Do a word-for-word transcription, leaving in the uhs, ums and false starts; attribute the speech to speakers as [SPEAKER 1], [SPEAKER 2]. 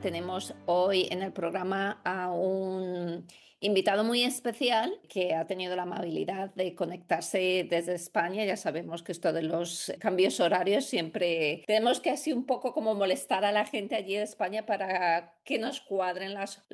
[SPEAKER 1] tenemos hoy en el programa a un invitado muy especial que ha tenido la amabilidad de conectarse desde España. Ya sabemos que esto de los cambios horarios siempre tenemos que así un poco como molestar a la gente allí de España para que nos cuadren las,